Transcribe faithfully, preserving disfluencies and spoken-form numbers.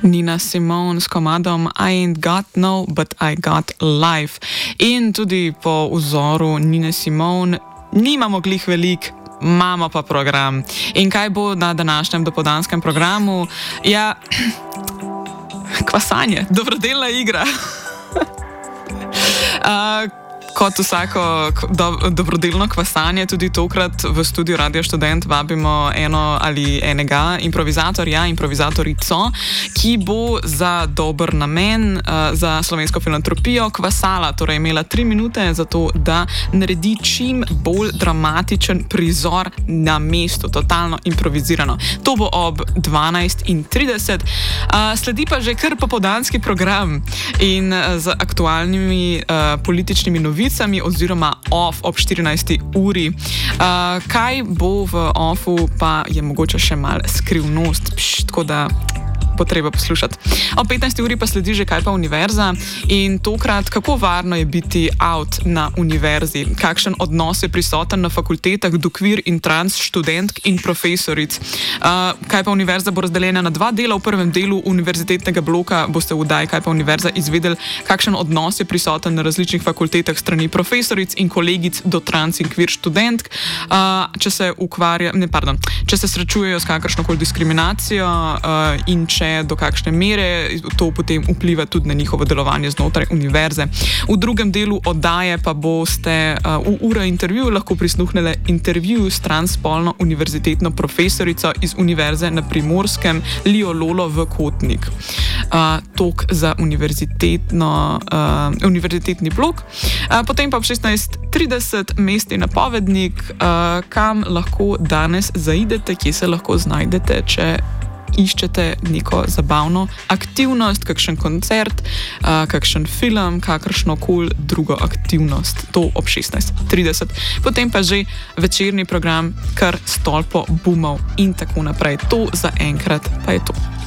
Nina Simone s komadom I ain't got no, but I got life. In tudi po vzoru Nine Simone nimamo glih velik, imamo pa program. In kaj bo na današnjem dopoldanskem programu? Ja, kvasanje, dobrodelna igra. uh, Kot vsako do, dobrodelno kvasanje, tudi tokrat v studiu Radio Študent vabimo eno ali enega improvizatorja, improvizatorico, ki bo za dober namen, uh, za slovensko filantropijo kvasala, torej imela tri minute za to, da naredi čim bolj dramatičen prizor na mestu, totalno improvizirano. To bo ob dvanajst in trideset. Uh, sledi pa že kar popoldanski program in uh, z aktualnimi uh, političnimi novicami oziroma off ob štirinajsti uri. Uh, kaj bo v offu, pa je mogoče še malo skrivnost, pš, tako da bo treba poslušati. Ob petnajsti uri pa sledi že kaj pa univerza in tokrat, kako varno je biti out na univerzi, kakšen odnos je prisoten na fakultetah do queer in trans študentk in profesoric. Uh, kaj pa univerza bo razdeljena na dva dela. V prvem delu univerzitetnega bloka boste v oddaji Kaj pa univerza izvedeli, kakšen odnos je prisoten na različnih fakultetah strani profesoric in kolegic do trans in queer študentk. Uh, če se ukvarja, ne, pardon, če se srečujejo s kakršnokoli diskriminacijo uh, in če do kakšne mere to potem vpliva tudi na njihovo delovanje znotraj univerze. V drugem delu oddaje pa boste uh, v ura intervju lahko prisluhnili intervju s transspolno univerzitetno profesorico iz univerze na Primorskem, Lijo Lolo v Kotnik. Uh, tok za univerzitetno, uh, univerzitetni blok. Uh, potem pa ob šestnajst trideset mestni napovednik, uh, kam lahko danes zaidete, kje se lahko znajdete, če iščete neko zabavno aktivnost, kakšen koncert, uh, kakšen film, kakršno koli drugo aktivnost. To ob šestnajst trideset. Potem pa že večerni program, kar stolpo bumov in tako naprej. To za enkrat pa je to.